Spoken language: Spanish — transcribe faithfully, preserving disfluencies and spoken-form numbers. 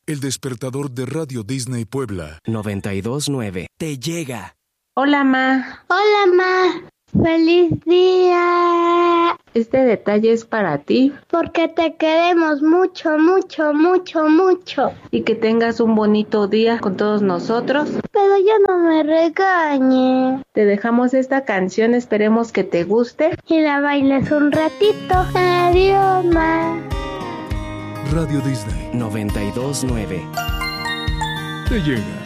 El despertador de Radio Disney Puebla noventa y dos punto nueve te llega. Hola, Ma. Hola, Ma. ¡Feliz día! Este detalle es para ti. Porque te queremos mucho, mucho, mucho, mucho. Y que tengas un bonito día con todos nosotros. Pero ya no me regañes. Te dejamos esta canción, esperemos que te guste. Y la bailes un ratito. Adiós, Ma. Radio Disney noventa y dos punto nueve te llega.